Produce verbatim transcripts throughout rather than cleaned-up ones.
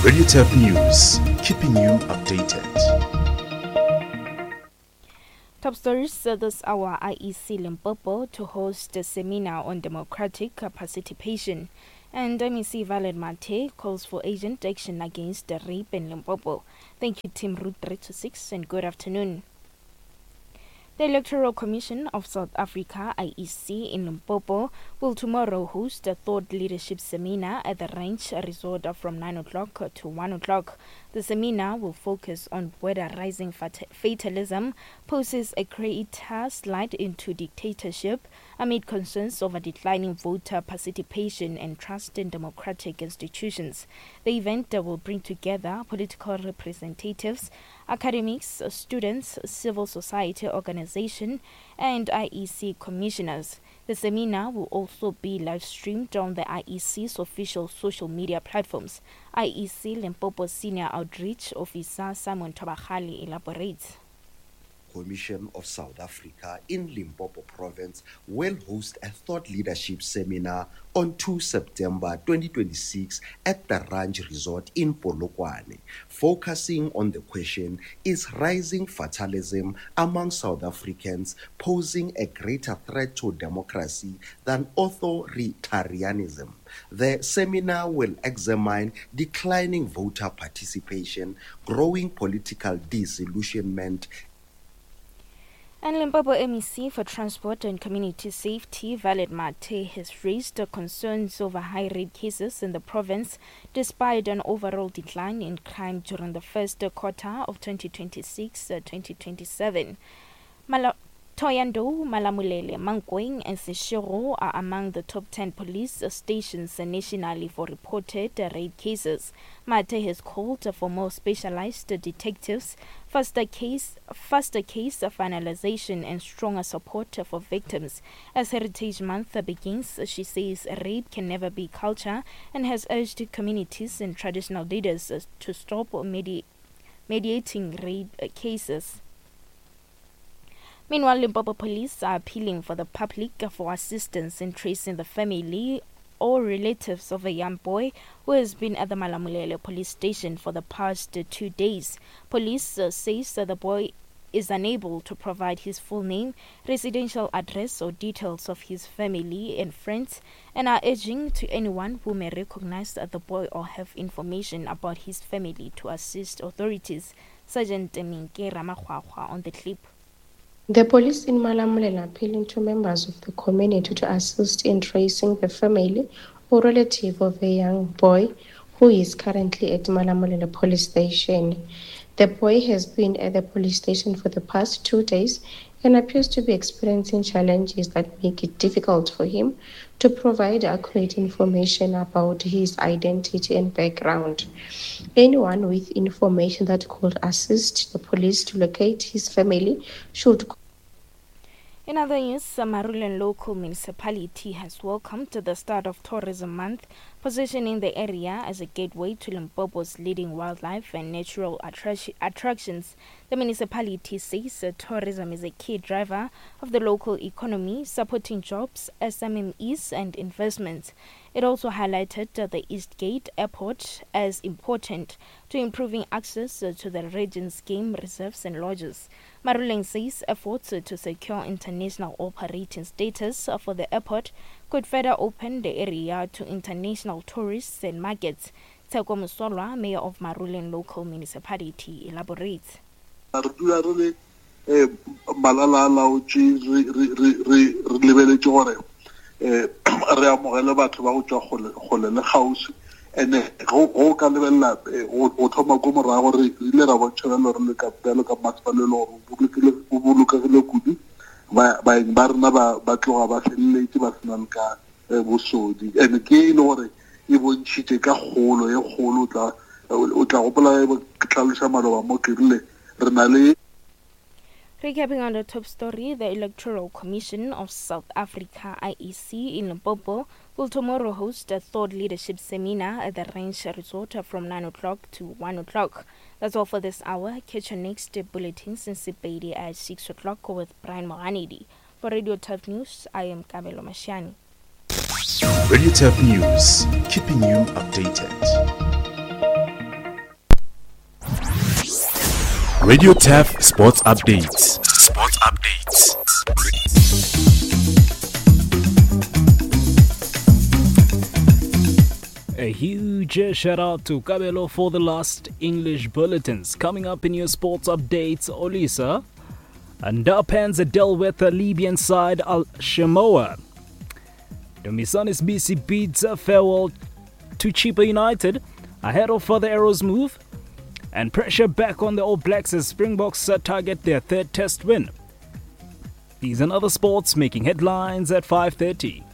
Radio Turf News, keeping you updated. Top stories uh, this hour. I E C Limpopo to host a seminar on democratic participation. And M E C Valet Mate calls for agent action against the rape in Limpopo. Thank you, Team Route three two six, and good afternoon. The Electoral Commission of South Africa, I E C, in Limpopo will tomorrow host a thought leadership seminar at the Ranch Resort from nine o'clock to one o'clock. The seminar will focus on whether rising fat- fatalism poses a greater slide into dictatorship amid concerns over declining voter participation and trust in democratic institutions. The event will bring together political representatives, academics, students, civil society organizations, and I E C commissioners. The seminar will also be live-streamed on the I E C's official social media platforms. I E C Limpopo Senior Outreach Officer Simon Tobachali elaborates. Commission of South Africa in Limpopo Province will host a thought leadership seminar on the second of September twenty twenty-six at the Ranch Resort in Polokwane, focusing on the question, is rising fatalism among South Africans posing a greater threat to democracy than authoritarianism? The seminar will examine declining voter participation, growing political disillusionment, And Limpopo M E C for Transport and Community Safety, Valet Mate, has raised concerns over high rape cases in the province, despite an overall decline in crime during the first quarter of twenty twenty-six to twenty twenty-seven. Mala- Thohoyandou, Malamulele, Mankweng, and Seshego are among the top ten police stations nationally for reported rape cases. Mate has called for more specialized detectives, faster case, faster case finalization, and stronger support for victims. As Heritage Month begins, she says rape can never be culture and has urged communities and traditional leaders to stop medi- mediating rape cases. Meanwhile, Limpopo police are appealing for the public for assistance in tracing the family or relatives of a young boy who has been at the Malamulele police station for the past uh, two days. Police uh, says that the boy is unable to provide his full name, residential address, or details of his family and friends, and are urging to anyone who may recognize the boy or have information about his family to assist authorities. Sergeant Minke Ramakhwahwa on the clip. The police in Malamulele are appealing to members of the community to assist in tracing the family or relative of a young boy who is currently at Malamulele police station. The boy has been at the police station for the past two days and appears to be experiencing challenges that make it difficult for him to provide accurate information about his identity and background. Anyone with information that could assist the police to locate his family should. In other news, Marulen local municipality has welcomed the start of Tourism Month, positioning the area as a gateway to Limpopo's leading wildlife and natural attra- attractions. The municipality says uh, tourism is a key driver of the local economy, supporting jobs, S M Es, and investments. It also highlighted uh, the East Gate Airport as important to improving access uh, to the region's game reserves and lodges. Marulen says efforts uh, to secure international operating status uh, for the airport could further open the area to international tourists and markets. Tseko Musolwa, mayor of Marulen local municipality, elaborates. Re amogele batho ba go tswa gole le gausi ene go ka lebella o thoma go morago re ile ra bontshela re le ka pelo ka masepala lo go bolokegile kudu ba ba ba rena ba ba tloga ba feleletse ba sena ka bosodi ene ke ile gore e bontshitse ka golo e golo tla o tla gopola ke tlhalosa maloba mo ke rile re na le. Recapping on the top story, the Electoral Commission of South Africa, I E C, in Limpopo will tomorrow host a thought leadership seminar at the Ranch Resort from nine o'clock to one o'clock. That's all for this hour. Catch your next bulletin since September at six o'clock with Brian Mohanedi. For Radio Turf News, I am Kabelo Mashiani. Radio Turf News, keeping you updated. Radio T E F Sports Updates. Sports Updates. A huge shout out to Kabelo for the last English bulletins. Coming up in your sports updates, Olisa. And Darpans dealt with the Libyan side Al Shamoa. Domisanis B C beats a farewell to Chipa United ahead of further Arrows move. And pressure back on the All Blacks as Springboks target their third test win. These and other sports making headlines at five thirty.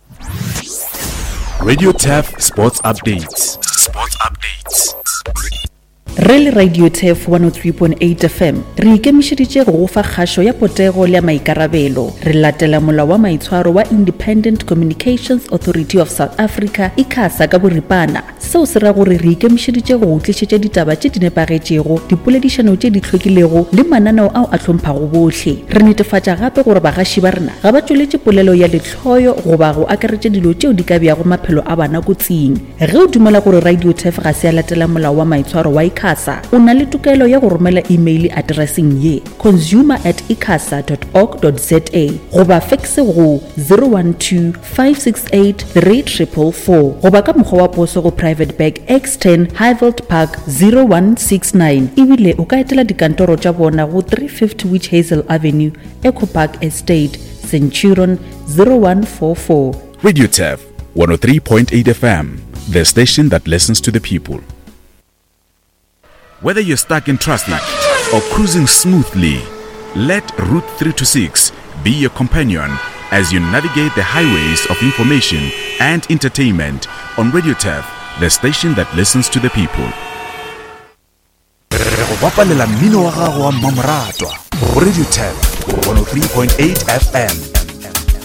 Radio T E F Sports Updates. Sports Updates. Rele Radio T E F one oh three point eight F M re ikemišeditše go fa kgašo ya potego le ya maikarabelo. Re latela molao wa maitshwaro wa Independent Communications Authority of South Africa ICASA ka boripana. Seo se ra gore re ikemišeditše go tlišetša ditaba tše di nepagetšego, dipoledišano tše di hlwekilego le mananeo ao a hlomphago bohle. Re netefatša gape gore bagaši ba rena ga ba tšweletše polelo ya letlhoyo goba go akaretša dilo tšeo di ka beago maphelo a bana kotsing. Ge o dumela gore Radio T E F ga se a latela molao wa maitshwaro wa ICASA, o na le tokelo ya go romela email addressing ye consumer at icasa dot org dot za goba faxe go zero one two five six eight three four four four goba ka mokgwa wa poso go Private Bag X ten Highveld Park zero one six nine. Ebile o ka etela dikantoro tša bona go three fifty Witch Hazel Avenue, Echo Park Estate, Centurion zero one four four. Radio T E F one oh three point eight F M, the station that listens to the people. Whether you're stuck in traffic or cruising smoothly, let Route three twenty-six be your companion as you navigate the highways of information and entertainment on Radio T E F, the station that listens to the people. Re go bapalela mmino wa gago wa mmamoratwa go Radio T E F one oh three point eight F M.